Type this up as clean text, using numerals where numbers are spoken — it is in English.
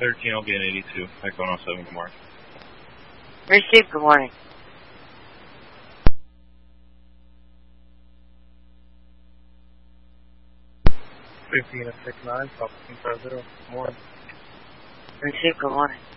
13, I'll be in 82. Echo 107, good morning. Received, good morning. Unit 69, Papa 50, good morning. Received, good morning.